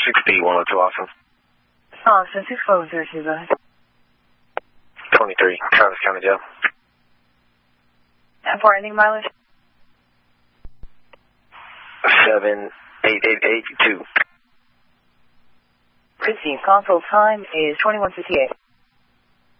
6B, 102 Austin. Austin, 640, go ahead. 23, Travis County Jail. How far ending mileage? 78882. Received. Console time is 21:58.